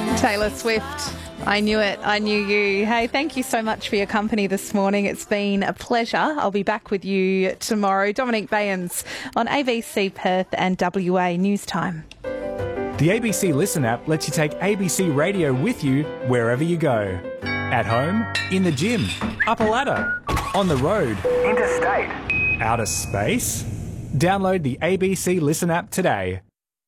Taylor Swift, I knew it, I knew you. Hey, thank you so much for your company this morning. It's been a pleasure. I'll be back with you tomorrow. Dominic Bayans on ABC Perth and WA News Time. The ABC Listen app lets you take ABC Radio with you wherever you go. At home, in the gym, up a ladder, on the road, interstate, outer space. Download the ABC Listen app today.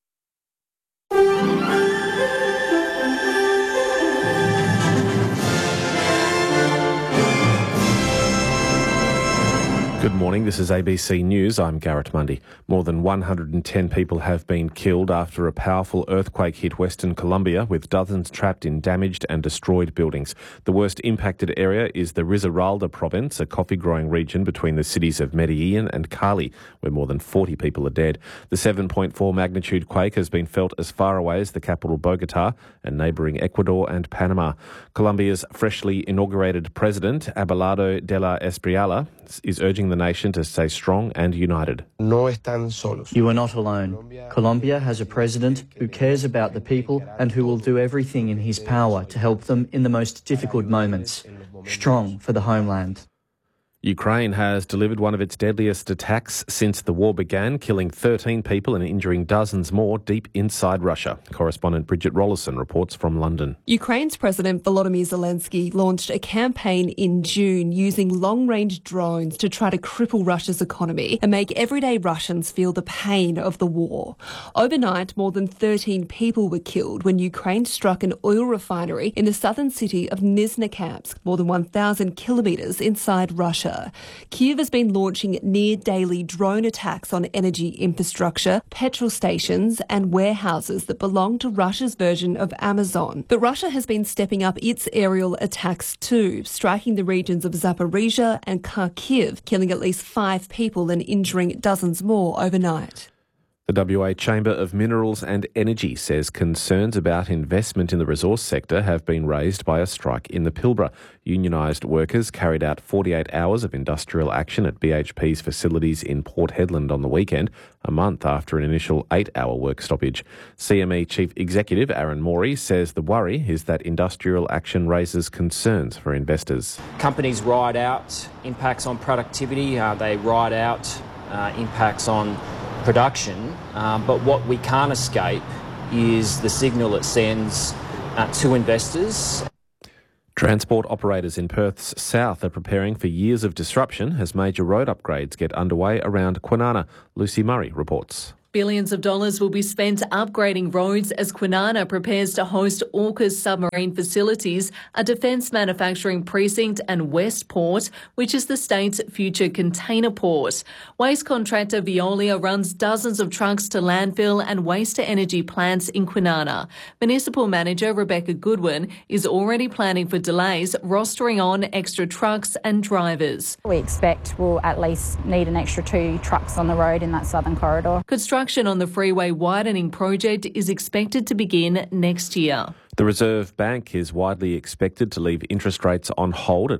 Good morning, this is ABC News. I'm Garrett Mundy. More than 110 people have been killed after a powerful earthquake hit Western Colombia, with dozens trapped in damaged and destroyed buildings. The worst impacted area is the Risaralda province, a coffee-growing region between the cities of Medellin and Cali, where more than 40 people are dead. The 7.4 magnitude quake has been felt as far away as the capital Bogota and neighbouring Ecuador and Panama. Colombia's freshly inaugurated president, Abelardo de la Espriella, is urging the nation to stay strong and united. No están solos. You are not alone. Colombia has a president who cares about the people and who will do everything in his power to help them in the most difficult moments. Strong for the homeland. Ukraine has delivered one of its deadliest attacks since the war began, killing 13 people and injuring dozens more deep inside Russia. Correspondent Bridget Rollison reports from London. Ukraine's President Volodymyr Zelensky launched a campaign in June using long-range drones to try to cripple Russia's economy and make everyday Russians feel the pain of the war. Overnight, more than 13 people were killed when Ukraine struck an oil refinery in the southern city of Nizhnekamsk, more than 1,000 kilometres inside Russia. Kyiv has been launching near-daily drone attacks on energy infrastructure, petrol stations and warehouses that belong to Russia's version of Amazon. But Russia has been stepping up its aerial attacks too, striking the regions of Zaporizhzhia and Kharkiv, killing at least 5 people and injuring dozens more overnight. The WA Chamber of Minerals and Energy says concerns about investment in the resource sector have been raised by a strike in the Pilbara. Unionised workers carried out 48 hours of industrial action at BHP's facilities in Port Hedland on the weekend, a month after an initial 8-hour work stoppage. CME Chief Executive Aaron Morey says the worry is that industrial action raises concerns for investors. Companies ride out impacts on productivity, they ride out impacts on production, but what we can't escape is the signal it sends to investors. Transport operators in Perth's south are preparing for years of disruption as major road upgrades get underway around Kwinana. Lucy Murray reports. Billions of dollars will be spent upgrading roads as Kwinana prepares to host AUKUS submarine facilities, a defence manufacturing precinct, and Westport, which is the state's future container port. Waste contractor Veolia runs dozens of trucks to landfill and waste-to-energy plants in Kwinana. Municipal manager Rebecca Goodwin is already planning for delays, rostering on extra trucks and drivers. We expect we'll at least need an extra 2 trucks on the road in that southern corridor. Construction on the freeway widening project is expected to begin next year. The Reserve Bank is widely expected to leave interest rates on hold at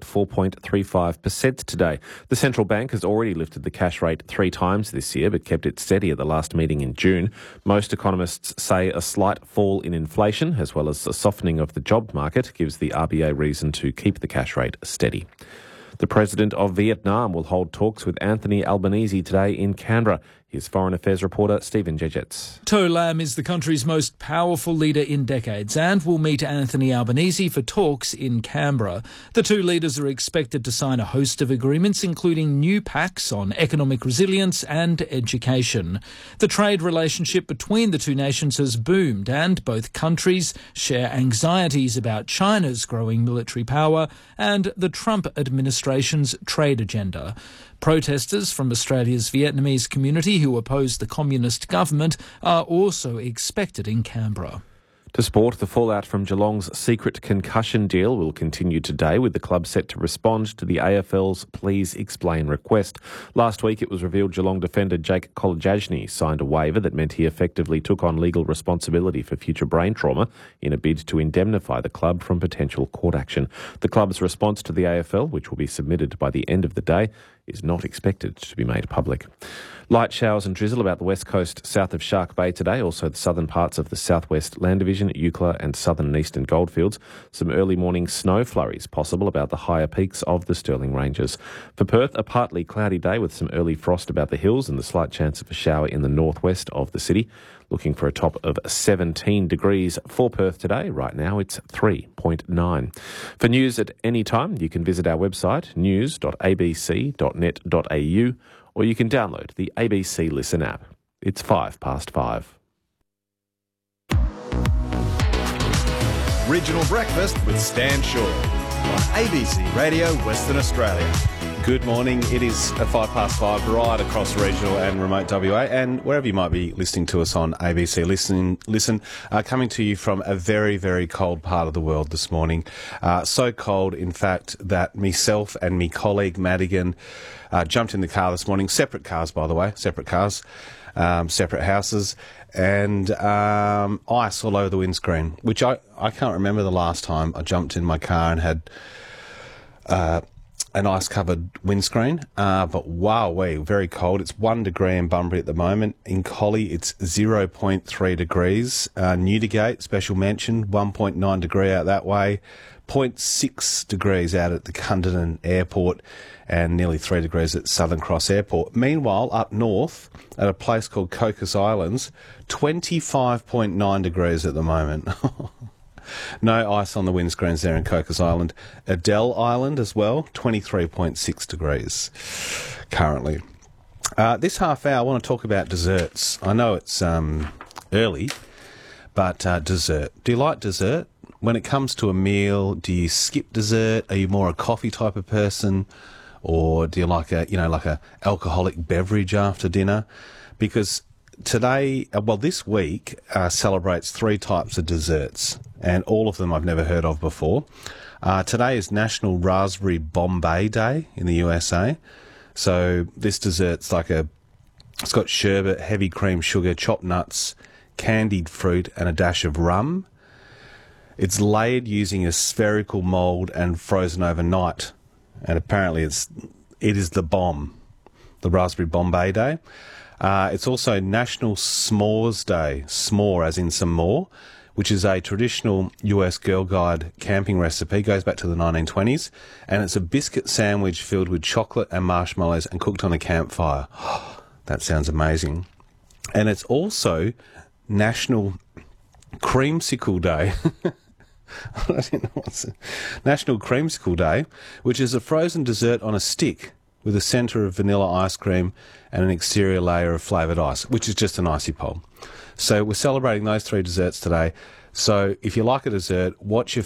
4.35% today. The central bank has already lifted the cash rate 3 times this year, but kept it steady at the last meeting in June. Most economists say a slight fall in inflation, as well as a softening of the job market, gives the RBA reason to keep the cash rate steady. The President of Vietnam will hold talks with Anthony Albanese today in Canberra. Here's Foreign Affairs reporter Stephen Jejets. To Lam is the country's most powerful leader in decades and will meet Anthony Albanese for talks in Canberra. The two leaders are expected to sign a host of agreements, including new pacts on economic resilience and education. The trade relationship between the two nations has boomed, and both countries share anxieties about China's growing military power and the Trump administration's trade agenda. Protesters from Australia's Vietnamese community who oppose the communist government are also expected in Canberra. To sport, the fallout from Geelong's secret concussion deal will continue today, with the club set to respond to the AFL's Please Explain request. Last week it was revealed Geelong defender Jake Kolodjasny signed a waiver that meant he effectively took on legal responsibility for future brain trauma in a bid to indemnify the club from potential court action. The club's response to the AFL, which will be submitted by the end of the day, is not expected to be made public. Light showers and drizzle about the west coast south of Shark Bay today, also the southern parts of the southwest Land Division, Eucla and southern and eastern goldfields. Some early morning snow flurries possible about the higher peaks of the Stirling Ranges. For Perth, a partly cloudy day with some early frost about the hills and the slight chance of a shower in the northwest of the city. Looking for a top of 17 degrees for Perth today. Right now it's 3.9. For news at any time, you can visit our website, news.abc.net.au, or you can download the ABC Listen app. It's 5:05. Regional Breakfast with Stan Shaw on ABC Radio Western Australia. Good morning. It is at 5:05 right across regional and remote WA, and wherever you might be listening to us on ABC Listen, coming to you from a very, very cold part of the world this morning. So cold, in fact, that myself and my colleague Madigan jumped in the car this morning. Separate cars, by the way, separate cars, separate houses, and ice all over the windscreen, which I can't remember the last time I jumped in my car and had an ice-covered windscreen, but wowee, very cold. It's 1 degree in Bunbury at the moment. In Collie, it's 0.3 degrees. Newdigate, special mention, 1.9 degree out that way. 0.6 degrees out at the Cunderdin Airport and nearly 3 degrees at Southern Cross Airport. Meanwhile, up north, at a place called Cocos Islands, 25.9 degrees at the moment. No ice on the windscreens there in Cocos Island. Adele Island as well, 23.6 degrees currently. This half hour, I want to talk about desserts. I know it's early, but dessert. Do you like dessert? When it comes to a meal, do you skip dessert? Are you more a coffee type of person? Or do you like a alcoholic beverage after dinner? Because today, this week, celebrates 3 types of desserts, and all of them I've never heard of before. Today is National Raspberry Bombay Day in the USA. So this dessert's it's got sherbet, heavy cream sugar, chopped nuts, candied fruit, and a dash of rum. It's layered using a spherical mould and frozen overnight. And apparently it is the bomb, the Raspberry Bombay Day. It's also National S'mores Day, s'more as in some more, which is a traditional US Girl Guide camping recipe, goes back to the 1920s, and it's a biscuit sandwich filled with chocolate and marshmallows and cooked on a campfire. That sounds amazing. And it's also National Creamsicle Day. I don't know what's it. National Creamsicle Day, which is a frozen dessert on a stick with a centre of vanilla ice cream and an exterior layer of flavoured ice, which is just an icy pole. So we're celebrating those 3 desserts today. So if you like a dessert, what's your